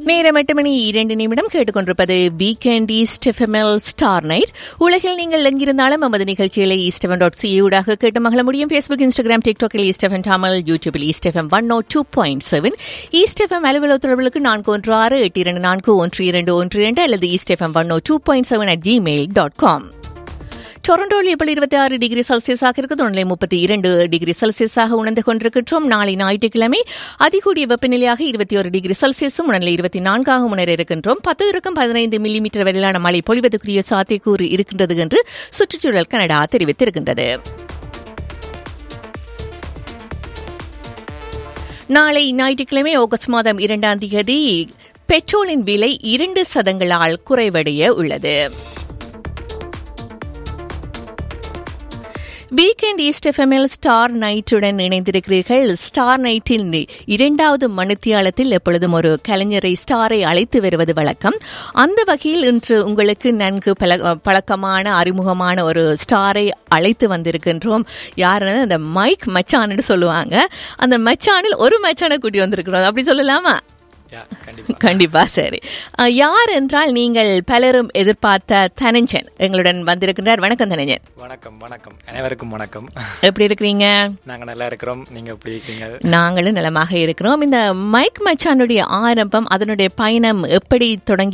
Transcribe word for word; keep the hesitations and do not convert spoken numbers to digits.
நேரம் எட்டு மணி இரண்டு நிமிடம் கேட்டுக்கொண்டிருப்பது வீக்கெண்ட் ஈஸ்ட் எஃப்எம்எல் ஸ்டார் நைட். உலகில் நீங்கள் எங்கிருந்தாலும் நமது நிகழ்ச்சிகளை ஈஸ்ட் எஃப்எம் டாட் சிஏ ஊடாக கேட்டு மகள முடியும். Facebook, Instagram, டிக்டாக்கில் east FM Tamil, யூடியூபில் ஈஸ்ட் எஃப்எம் ஒன் ஓ two point seven. East FM அலுவலக தொடர்புகளுக்கு நான்கு ஒன்று ஆறு எட்டு இரண்டு நான்கு ஒன்று இரண்டு ஒன்று இரண்டு அல்லது east FM one O two point seven at Gmail dot com. டொரண்டோவில் இப்படி இருபத்தி ஆறு டிகிரி செல்சியஸாக இருக்குது. ஒன்றிலே முப்பத்தி இரண்டு டிகிரி செல்சியஸாக உணர்ந்து கொண்டிருக்கின்றோம். நாளை ஞாயிற்றுக்கிழமை அதிகூடிய வெப்பநிலையாக இருபத்தி ஒரு டிகிரி செல்சியஸும் உணர்நிலை இருபத்தி நான்காக உணர இருக்கின்றோம். பத்து இருக்கும் பதினைந்து மில்லிமீட்டர் வரையிலான மழை பொழிவதற்குரிய சாத்தியக்கூறு இருக்கின்றது என்று சுற்றுச்சூழல் கனடா தெரிவித்திருக்கின்றது. நாளை ஞாயிற்றுக்கிழமை ஆகஸ்ட் மாதம் இரண்டாம் தேதி பெட்ரோலின் விலை இரண்டு சதங்களால் குறைவடைய உள்ளது. வீக்கெண்ட் ஈஸ்ட் எஃப்எம்எல் ஸ்டார் நைட்டுடன் இணைந்திருக்கிறீர்கள். ஸ்டார் நைட்டில் இரண்டாவது மணித்தியாலத்தில் எப்பொழுதும் ஒரு கலைஞரை ஸ்டாரை அழைத்து வருவது வழக்கம். அந்த வகையில் இன்று உங்களுக்கு நன்கு பழக்கமான அறிமுகமான ஒரு ஸ்டாரை அழைத்து வந்திருக்கின்றோம். யாருன்னு அந்த மைக் மச்சான்னு சொல்லுவாங்க. அந்த மச்சானில் ஒரு மச்சானை கூட்டி வந்திருக்கிறோம், அப்படி சொல்லலாமா? கண்டிப்பா. சரி, யார் என்றால் நீங்கள் பலரும் எதிர்பார்த்த தனஞ்சன் எங்களுடன் வந்திருக்கின்றார். வணக்கம் தனஞ்சன். வணக்கம். வணக்கம் அனைவருக்கும் வணக்கம். எப்படி இருக்கிறீங்க? நாங்க நல்லா இருக்கிறோம். நீங்க எப்படி இருக்கீங்க? நாங்களும் நலமாக இருக்கிறோம். இந்த மைக் மச்சானுடைய ஆரம்பம், அதனுடைய பயணம் எப்படி தொடங்கி